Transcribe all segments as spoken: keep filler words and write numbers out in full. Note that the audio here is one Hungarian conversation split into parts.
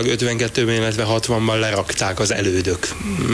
ötvenkettőben, illetve hatvanban lerakták az elődök.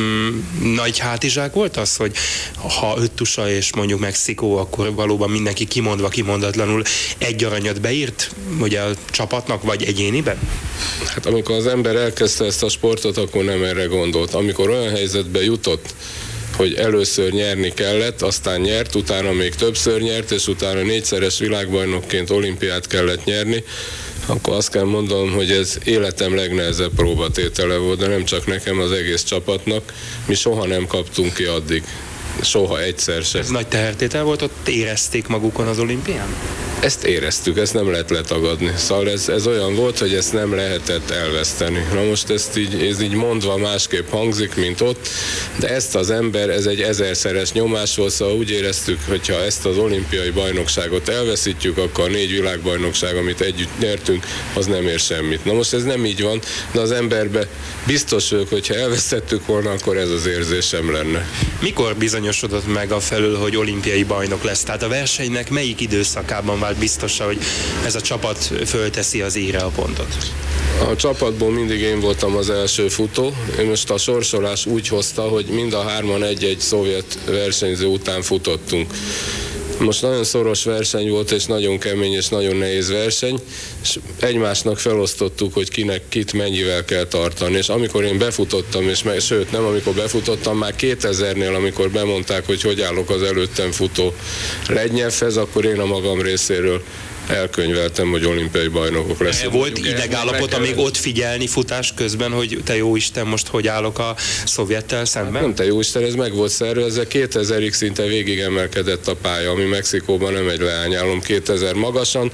Nagy hátizsák volt az, hogy ha öttusa és mondjuk Mexikó, akkor valóban mindenki kimondva, kimondatlanul egy aranyat beírt, ugye a csapatnak, vagy egyéniben? Hát amikor az ember elkezdte ezt a sportot, akkor nem erre gondolt. Amikor olyan helyzetbe jutott, hogy először nyerni kellett, aztán nyert, utána még többször nyert, és utána négyszeres világbajnokként olimpiát kellett nyerni, akkor azt kell mondanom, hogy ez életem legnehezebb próbatétele volt, de nem csak nekem, az egész csapatnak. Mi soha nem kaptunk ki addig. Soha egyszer se. Ez nagy tehertétel volt, ott érezték magukon az olimpián? Ezt éreztük, ezt nem lehet letagadni. Szóval ez, ez olyan volt, hogy ezt nem lehetett elveszteni. Na most ezt így, ez így mondva másképp hangzik, mint ott, de ezt az ember, ez egy ezerszeres nyomás volt, szóval úgy éreztük, hogyha ezt az olimpiai bajnokságot elveszítjük, akkor a négy világbajnokság, amit együtt nyertünk, az nem ér semmit. Na most ez nem így van, de az emberbe biztos vagyok, hogyha elvesztettük volna, akkor ez az érzésem lenne. Mikor bizonyosodott meg a felül, hogy olimpiai bajnok lesz? Tehát a versenynek melyik időszakában vált biztosan, hogy ez a csapat fölteszi az íre a pontot? A csapatból mindig én voltam az első futó. Én most a sorsolás úgy hozta, hogy mind a hárman egy-egy szovjet versenyző után futottunk. Most nagyon szoros verseny volt, és nagyon kemény, és nagyon nehéz verseny, és egymásnak felosztottuk, hogy kinek kit mennyivel kell tartani. És amikor én befutottam, és meg, sőt nem, amikor befutottam, már kétezernél, amikor bemondták, hogy hogy állok az előttem futó Lednyevhez, akkor én a magam részéről elkönyveltem, hogy olimpiai bajnokok leszünk. Volt idegállapot, amíg ott figyelni futás közben, hogy te jó Isten, most hogy állok a szovjettel szemben? Nem te jó Isten, ez meg volt szervezve, kétezerig szinte végig emelkedett a pálya, ami Mexikóban nem egy leányálom, kétezer magasan.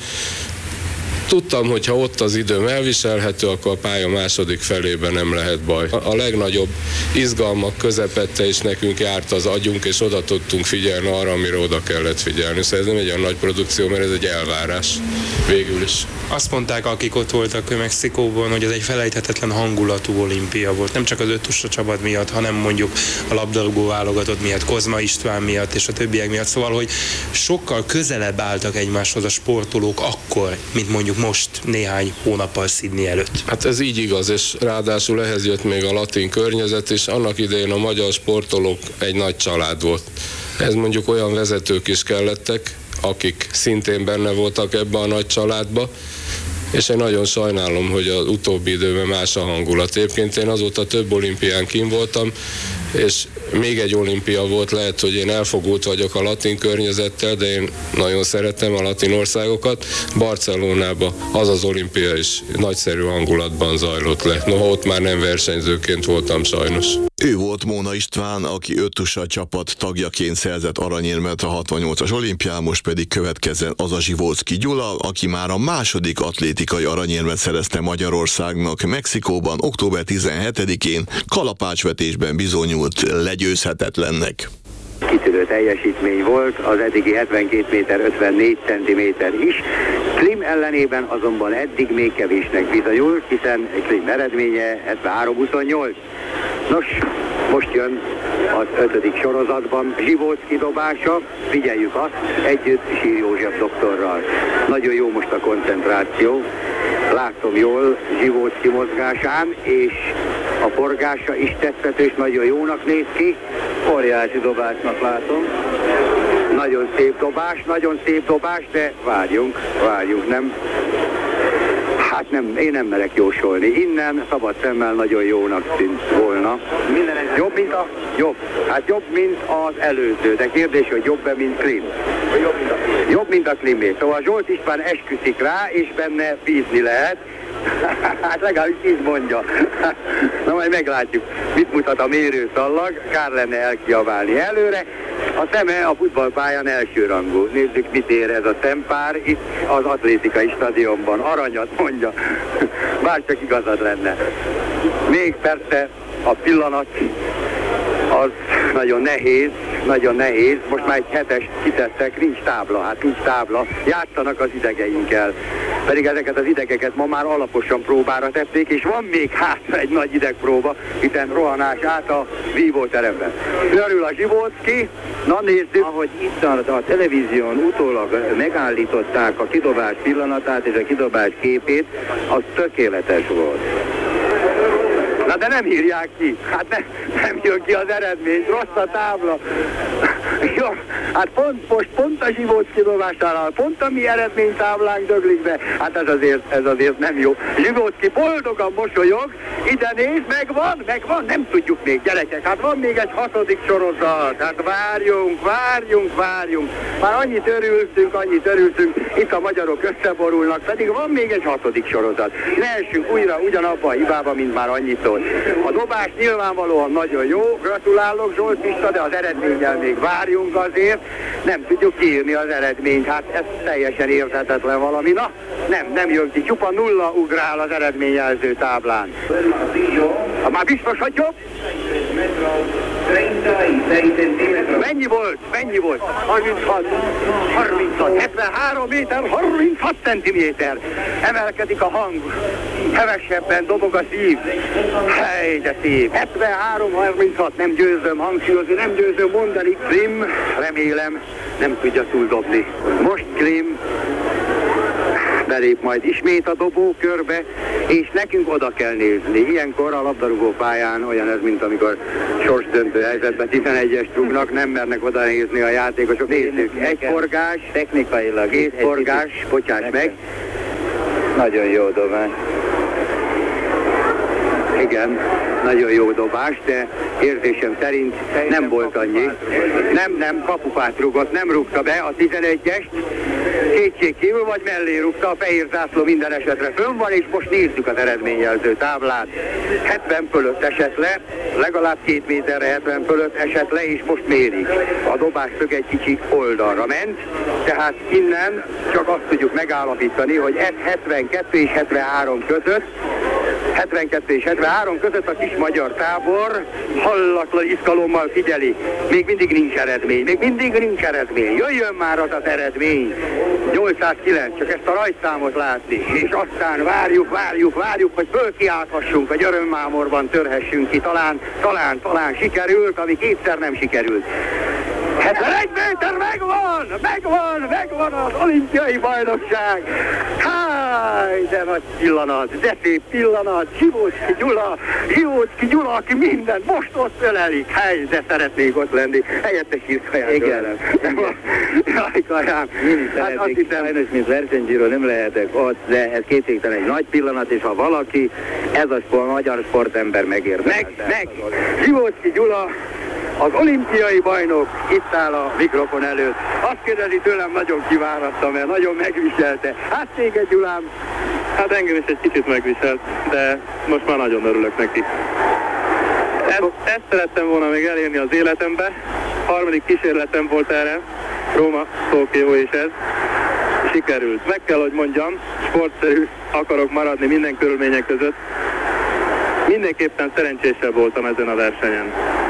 Tudtam, hogy ha ott az időm elviselhető, akkor a pálya második felében nem lehet baj. A legnagyobb izgalmak közepette is nekünk járt az agyunk, és oda tudtunk figyelni arra, amire oda kellett figyelni. Szóval ez nem egy olyan nagy produkció, mert ez egy elvárás végül is. Azt mondták, akik ott voltak Mexikóban, hogy ez egy felejthetetlen hangulatú olimpia volt. Nem csak az öttusa csapat miatt, hanem mondjuk a labdarúgó válogatott miatt, Kozma István miatt és a többiek miatt. Szóval, hogy sokkal közelebb álltak egymáshoz a sportolók akkor, mint mondjuk most néhány hónappal Sydney előtt. Hát ez így igaz, és ráadásul ehhez jött még a latin környezet, és annak idején a magyar sportolók egy nagy család volt. Ez mondjuk olyan vezetők is kellettek, akik szintén benne voltak ebbe a nagy családba, és én nagyon sajnálom, hogy az utóbbi időben más a hangulat. Egyébként én azóta több olimpián kint voltam, és még egy olimpia volt, lehet, hogy én elfogult vagyok a latin környezettel, de én nagyon szeretem a latin országokat. Barcelonában az az olimpia is nagyszerű hangulatban zajlott le. Noha ott már nem versenyzőként voltam sajnos. Ő volt Móna István, aki öttusa csapat tagjaként szerzett aranyérmet a hatvannyolcas olimpián, most pedig következzen az a Zsivolszky Gyula, aki már a második atlétikai aranyérmet szerezte Magyarországnak Mexikóban október tizenhetedikén, kalapácsvetésben bizonyult legyőzhetetlennek. Kitűnő teljesítmény volt, az eddigi hetvenkét méter ötvennégy centiméter is. Klim ellenében azonban eddig még kevésnek bizonyult, hiszen Klim eredménye hetvenhárom huszonnyolc. Nos, most jön az ötödik sorozatban Zsivolszky dobása, figyeljük azt, együtt Sír József doktorral. Nagyon jó most a koncentráció, látom jól Zsivolszky mozgásán, és a forgása is tetszető, és nagyon jónak néz ki. Óriási dobásnak látom. Nagyon szép dobás, nagyon szép dobás, de várjunk, várjunk, nem? Hát nem, én nem merek jósolni. Innen szabad szemmel nagyon jónak tűnt volna. Minden ez jobb, mint a... Jobb. Hát jobb, mint az előző. De kérdés, hogy jobb-e, mint Klim? Jobb, mint a Klim. Jobb, mint a Klimé. Szóval Zsolt István esküszik rá, és benne bízni lehet. Hát legalábbis így mondja. Na majd meglátjuk, mit mutat a mérőszallag. Kár lenne elkiabálni előre. A szeme a futballpályán elsőrangú. Nézzük, mit ér ez a szempár itt az atlétikai stadionban. Aranyat mondja. Bár csak igazad lenne. Még persze a pillanat az nagyon nehéz, nagyon nehéz. Most már egy hetes kitettek, nincs tábla, hát nincs tábla. Játszanak az idegeinkkel. Pedig ezeket az idegeket ma már alaposan próbára tették, és van még hátra egy nagy idegpróba, hiszen rohanás át a vívóteremben. Örül a Zsivolszky, na nézzük. Ahogy itt a, a televízión utólag megállították a kidobás pillanatát és a kidobás képét, az tökéletes volt. de nem írják ki. Hát ne, nem jön ki az eredmény, rossz a tábla. Jó, hát pont, most pont a Zsivóczki dobásánál, pont a mi eredménytáblánk döglik be. Hát ez azért, ez azért nem jó. Zsivóczki boldogan mosolyog, ide néz, megvan, megvan, nem tudjuk még, gyerekek. Hát van még egy hatodik sorozat. Hát várjunk, várjunk, várjunk. Már annyit örültünk, annyit örültünk, itt a magyarok összeborulnak, pedig van még egy hatodik sorozat. Ne essünk újra ugyanabba a hibába, mint már annyiszor. A dobás nyilvánvalóan nagyon jó, gratulálok Zsolt Pista, de az eredménnyel még várjunk azért, nem tudjuk kiírni az eredményt, hát ez teljesen érthetetlen valami. Na, nem, nem jön ki, csupa nulla ugrál az eredményjelző táblán. Ha már biztos, hogy jobb? Mennyi volt? Mennyi volt? harminchat, harminchat, hetvenhárom méter, harminchat centiméter. Emelkedik a hang, hevesebben dobog a szív. Hely, de szép. hetvenhárom harminchat, nem győzöm hangsúlyozni, nem győzöm mondani. Klim, remélem, nem tudja túldobni. Most Klim belép majd ismét a dobókörbe, és nekünk oda kell nézni. Ilyenkor a labdarúgó pályán olyan ez, mint amikor sorsdöntő helyzetben tizenegyes rúgnak, nem mernek oda nézni a játékosok. Nézzük, egy forgás, technikailag két forgás, bocsáss meg. Nagyon jó dobás. Igen, nagyon jó dobás, de érzésem szerint nem volt annyi. Nem, nem, kapufát rúgott, nem rúgta be a tizenegyest. Kétség kívül, vagy mellé rúgta, a fehér zászló minden esetre fönn van, és most nézzük az eredményjelző táblát. hetven fölött esett le, legalább két méterre hetven fölött esett le, és most mérik. A dobás szög egy kicsit oldalra ment, tehát innen csak azt tudjuk megállapítani, hogy ez hetvenkettő és hetvenhárom között, hetvenkettő és hetvenhárom között a kis magyar tábor hallatlan izgalommal figyeli. Még mindig nincs eredmény, még mindig nincs eredmény. Jöjjön már az az eredmény. nyolcszázkilenc, csak ezt a rajtszámot látni. És aztán várjuk, várjuk, várjuk, hogy fölkiálthassunk, hogy örömmámorban törhessünk ki. Talán, talán, talán sikerült, ami kétszer nem sikerült. hetvenegy méter megvan, megvan, megvan az olimpiai bajnokság. Háj, de nagy pillanat, de szép pillanat. Zsivóczki Gyula, Zsivóczki Gyula, aki minden most ott ölelik. Háj, de szeretnék ott lenni. Helyette sírt Kaján. Igen. Jaj, Kaján. Hát azt hiszem, sajnos, mint versenyzsíról nem lehetek ott, de ez kétségtelen egy nagy pillanat, és ha valaki, ez a sport, magyar sportember megérdemel. Meg, meg, Zsivóczki Gyula, az olimpiai bajnok itt áll a mikrofon előtt. Azt kérdezi tőlem, nagyon kivárattam, mert nagyon megviselte. Hát téged, Gyulám? Hát engem is egy kicsit megviselt, de most már nagyon örülök neki. Ezt, ezt szerettem volna még elérni az életembe. Harmadik kísérletem volt erre, Róma, Tokió és ez. Sikerült. Meg kell, hogy mondjam, sportszerű akarok maradni minden körülmények között. Mindenképpen szerencsésebb voltam ezen a versenyen.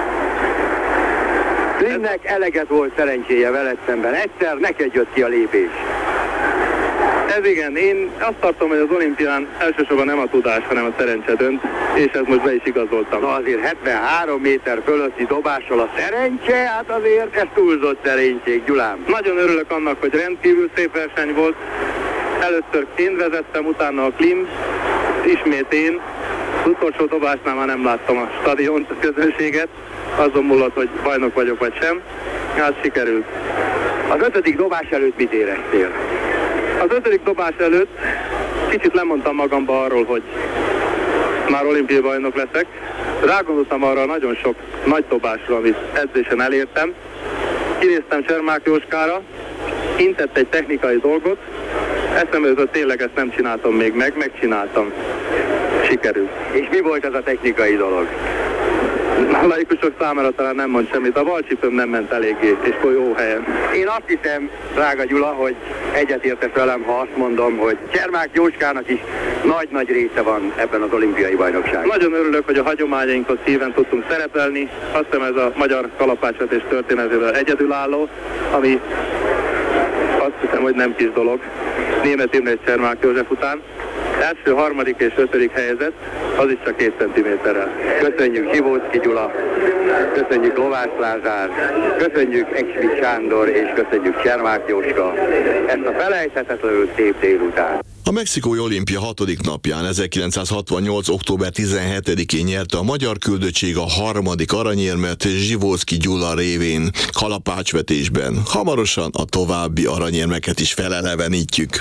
Klimnek eleget volt szerencséje veled szemben. Egyszer neked jött ki a lépés. Ez igen, én azt tartom, hogy az olimpián elsősorban nem a tudás, hanem a szerencse dönt, és ezt most be is igazoltam. Na azért hetvenhárom méter fölötti dobással a szerencse, hát azért ez túlzott szerencség, Gyulám. Nagyon örülök annak, hogy rendkívül szép verseny volt. Először én vezettem, utána a Klim, ismét én. Az utolsó dobásnál már nem láttam a stadiont, a közönséget. Azon múlott, hogy bajnok vagyok vagy sem. Hát sikerült. Az ötödik dobás előtt mit éreztél? Az ötödik dobás előtt kicsit lemondtam magamba arról, hogy már olimpiai bajnok leszek. Rágondoltam arra nagyon sok nagy dobásra, amit edzésen elértem. Kinéztem Csermák Jóskára, intett egy technikai dolgot, eszembe jutott, tényleg ezt nem csináltam még meg, megcsináltam. Sikerült. És mi volt ez a technikai dolog? A laikusok számára talán nem mond semmit. A balcsipőm nem ment eléggé, és jó helyen. Én azt hiszem, drága Gyula, hogy egyetértesz velem, ha azt mondom, hogy Csermák Jóskának is nagy-nagy része van ebben az olimpiai bajnokságban. Nagyon örülök, hogy a hagyományainkhoz híven tudtunk szerepelni. Azt hiszem, ez a magyar kalapácsvetés történetével egyedülálló, ami azt hiszem, hogy nem kis dolog. Németh Imre és Csermák József után. Első, harmadik és ötödik helyezett, az is csak két centiméterrel. Köszönjük Zsivóczki Gyula, köszönjük Lovász Lázár, köszönjük Exvit Sándor és köszönjük Csermák Jóska ezt a felejthetetlenül szép délután. A mexikói olimpia hatodik napján ezerkilencszázhatvannyolc. október tizenhetedikén nyerte a magyar küldöttség a harmadik aranyérmet Zsivolszky Gyula révén kalapácsvetésben. Hamarosan a további aranyérmeket is felelevenítjük.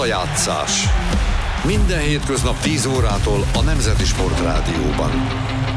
Visszajátszás. Minden hétköznap tíz órától a Nemzeti Sportrádióban.